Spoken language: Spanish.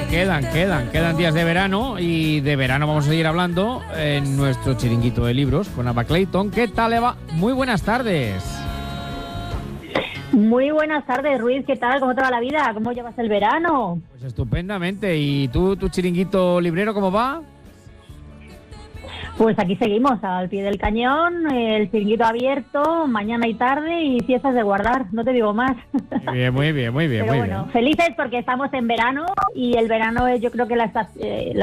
Quedan días de verano y de verano vamos a seguir hablando en nuestro chiringuito de libros con Ava Clayton. ¿Qué tal, Eva? Muy buenas tardes. Muy buenas tardes, Ruiz. ¿Qué tal? ¿Cómo te va la vida? ¿Cómo llevas el verano? Pues estupendamente. ¿Y tú, tu chiringuito librero, cómo va? Pues aquí seguimos, al pie del cañón, el chiringuito abierto, mañana y tarde y piezas de guardar, no te digo más. Muy bien. Pero bueno, felices porque estamos en verano y el verano es, yo creo que la